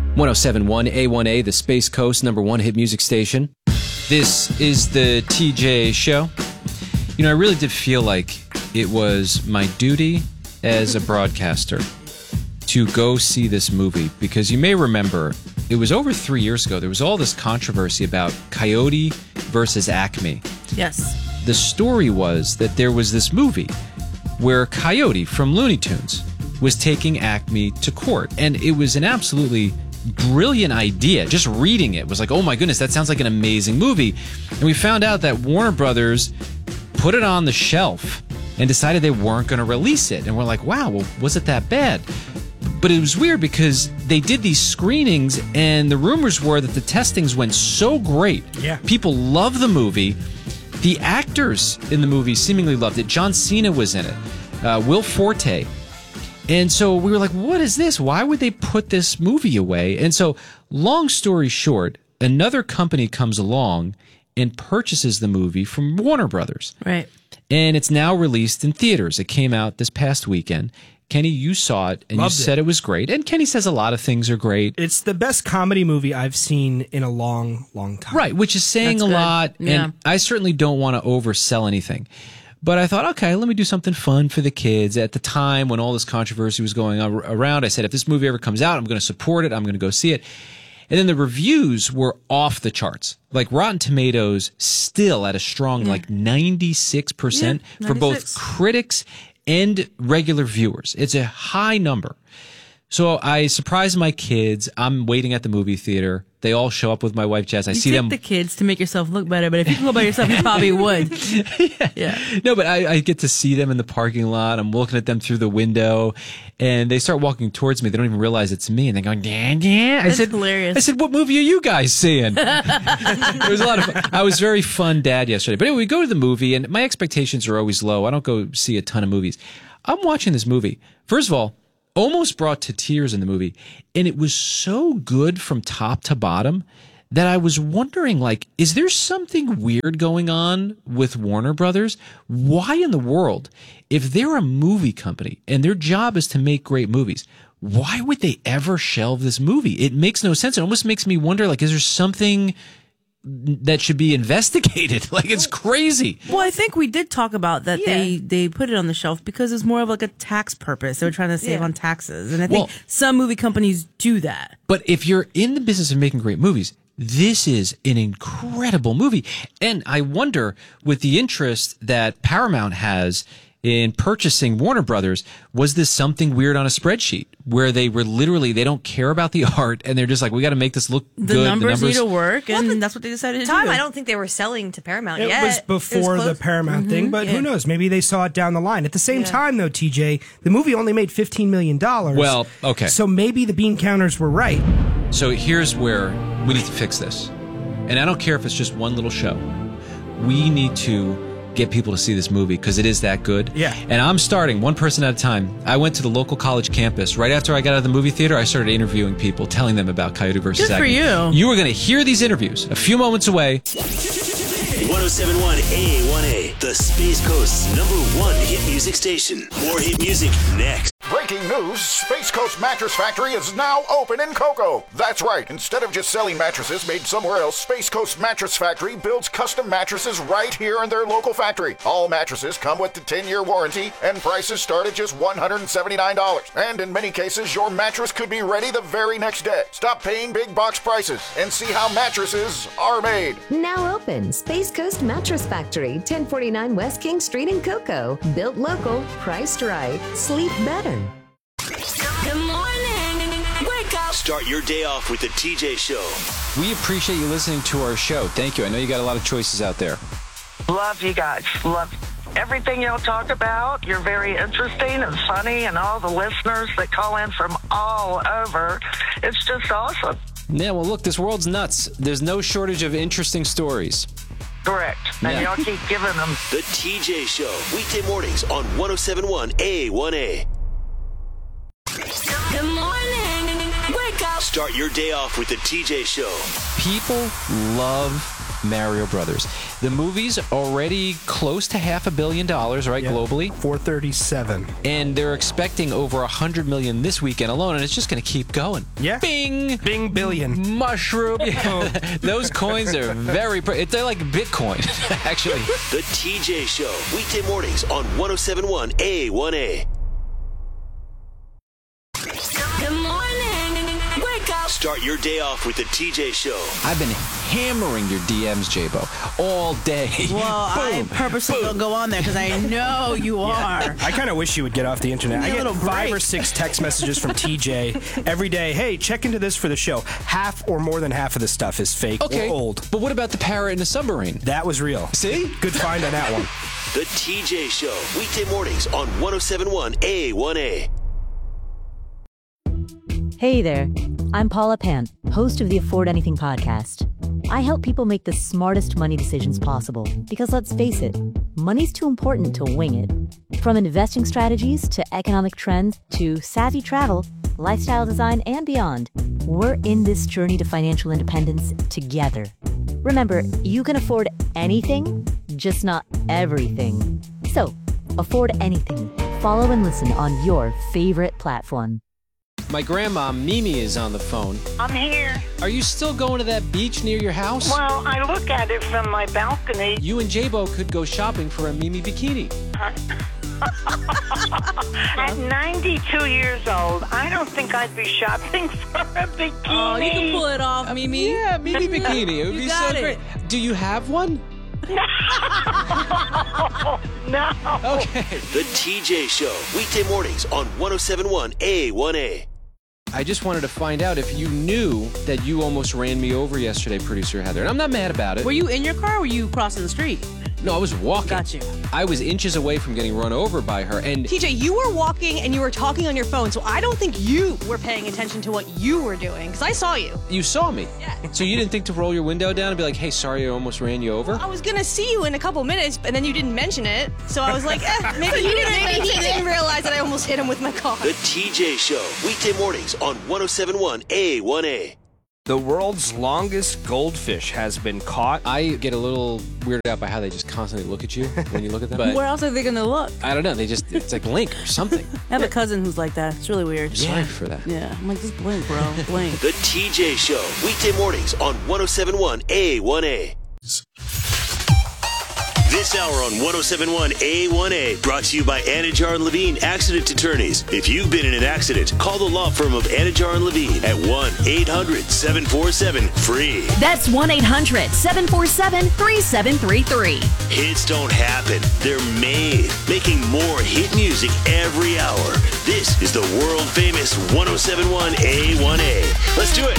1071 A1A, the Space Coast #1 hit music station. This is the TJ Show. You know, I really did feel like it was my duty as a broadcaster to go see this movie, because you may remember it was over 3 years ago. There was all this controversy about Coyote versus Acme. Yes. The story was that there was this movie where Coyote from Looney Tunes was taking Acme to court, and it was an absolutely brilliant idea. Just reading it was like, oh my goodness, that sounds like an amazing movie. And we found out that Warner Brothers put it on the shelf and decided they weren't going to release it. And we're like, wow, well, was it that bad? But it was weird because they did these screenings, and the rumors were that the testings went so great. Yeah. People love the movie. The actors in the movie seemingly loved it. John Cena was in it. Will Forte. And so we were like, what is this? Why would they put this movie away? And so, long story short, another company comes along and purchases the movie from Warner Brothers. Right. And it's now released in theaters. It came out this past weekend. Kenny, you saw it, and Loved you said it was great. And Kenny says a lot of things are great. It's the best comedy movie I've seen in a long, long time. Right, which is saying That's a good. lot. Yeah. And I certainly don't want to oversell anything. But I thought, okay, let me do something fun for the kids. At the time when all this controversy was going around, I said, if this movie ever comes out, I'm going to support it. I'm going to go see it. And then the reviews were off the charts. Like Rotten Tomatoes still at a strong 96% for both 96. critics and regular viewers. It's a high number. So I surprised my kids. I'm waiting at the movie theater. They all show up with my wife, Jess. I You see take them. the kids to make yourself look better, but if you can go by yourself, you probably would. Yeah. No, but I get to see them in the parking lot. I'm looking at them through the window, and they start walking towards me. They don't even realize it's me, and they're going, "Dad, yeah." That's hilarious. I said, "What movie are you guys seeing?" It was a lot of fun. I was very fun dad yesterday. But anyway, we go to the movie, and my expectations are always low. I don't go see a ton of movies. I'm watching this movie. First of all, almost brought to tears in the movie, and it was so good from top to bottom that I was wondering, like, is there something weird going on with Warner Brothers? Why in the world, if they're a movie company and their job is to make great movies, why would they ever shelve this movie? It makes no sense. It almost makes me wonder, like, is there something that should be investigated? Like, it's crazy. Well, I think we did talk about that. They put it on the shelf because it's more of like a tax purpose. They were trying to save on taxes. And I think some movie companies do that. But if you're in the business of making great movies, this is an incredible movie. And I wonder, with the interest that Paramount has in purchasing Warner Brothers, was this something weird on a spreadsheet where they were literally, they don't care about the art and they're just like, we got to make this look good. The numbers need to work, and that's what they decided to do. I don't think they were selling to Paramount yet. It was before the Paramount thing, but who knows? Maybe they saw it down the line. At the same time, though, TJ, the movie only made $15 million. Well, okay. So maybe the bean counters were right. So here's where we need to fix this. And I don't care if it's just one little show. We need to get people to see this movie because it is that good. Yeah. And I'm starting one person at a time. I went to the local college campus. Right after I got out of the movie theater, I started interviewing people, telling them about Coyote versus Good for Acme. you. You are going to hear these interviews a few moments away. 1071 A1A, the Space Coast's #1 hit music station. More hit music next. Breaking news, Space Coast Mattress Factory is now open in Cocoa. That's right. Instead of just selling mattresses made somewhere else, Space Coast Mattress Factory builds custom mattresses right here in their local factory. All mattresses come with the 10-year warranty, and prices start at just $179. And in many cases, your mattress could be ready the very next day. Stop paying big box prices and see how mattresses are made. Now open, Space Coast Mattress Factory, 1049 West King Street in Cocoa. Built local, priced right, sleep better. Good morning. Wake up. Start your day off with the TJ Show. We appreciate you listening to our show. Thank you. I know you got a lot of choices out there. Love you guys. Love everything y'all talk about. You're very interesting and funny, and all the listeners that call in from all over. It's just awesome. Yeah, well, look, this world's nuts. There's no shortage of interesting stories. Correct. And y'all keep giving them. The TJ Show, weekday mornings on 1071 A1A. Good morning. Wake up. Start your day off with the TJ Show. People love Mario Brothers. The movie's already close to $500 million, right, globally? 437. And they're expecting over $100 million this weekend alone, and it's just going to keep going. Yeah. Bing! Bing billion. Mushroom. Yeah. Those coins are they're like Bitcoin, actually. The TJ Show, weekday mornings on 107.1 A1A. Good morning. Wake up. Start your day off with the TJ Show. I've been hammering your DMs, J-Bo, all day. Well, I purposely don't go on there because I know you are. I kind of wish you would get off the internet. I get 5 or 6 text messages from TJ every day. Hey, check into this for the show. Half or more than half of the stuff is fake or old. But what about the parrot in the submarine? That was real. See? Good find on that one. The TJ Show, weekday mornings on 107.1 A1A. Hey there, I'm Paula Pan, host of the Afford Anything podcast. I help people make the smartest money decisions possible because let's face it, money's too important to wing it. From investing strategies to economic trends to savvy travel, lifestyle design, and beyond, we're in this journey to financial independence together. Remember, you can afford anything, just not everything. So, afford anything. Follow and listen on your favorite platform. My grandma, Mimi, is on the phone. I'm here. Are you still going to that beach near your house? Well, I look at it from my balcony. You and J-Bo could go shopping for a Mimi bikini. At 92 years old, I don't think I'd be shopping for a bikini. Oh, you can pull it off, Mimi. Yeah, Mimi bikini. It would be so great. Do you have one? No. Okay. The TJ Show, weekday mornings on 107.1 A1A. I just wanted to find out if you knew that you almost ran me over yesterday, producer Heather. And I'm not mad about it. Were you in your car or were you crossing the street? No, I was walking. Got you. I was inches away from getting run over by her. And TJ, you were walking and you were talking on your phone, so I don't think you were paying attention to what you were doing, because I saw you. You saw me? Yeah. So you didn't think to roll your window down and be like, hey, sorry, I almost ran you over? I was going to see you in a couple minutes, and then you didn't mention it, so I was like, maybe he didn't realize that I almost hit him with my car. The TJ Show, weekday mornings on 107.1 A1A. The world's longest goldfish has been caught. I get a little weirded out by how they just constantly look at you when you look at them. But where else are they going to look? I don't know. It's like blink or something. I have a cousin who's like that. It's really weird. Sorry for that. Yeah. I'm like, just blink, bro. Blink. The TJ Show, weekday mornings on 107.1 A1A. This hour on 107.1 A1A, brought to you by Anajar and Levine Accident Attorneys. If you've been in an accident, call the law firm of Anajar and Levine at 1-800-747-FREE. That's 1-800-747-3733. Hits don't happen. They're made. Making more hit music every hour. This is the world famous 107.1 A1A.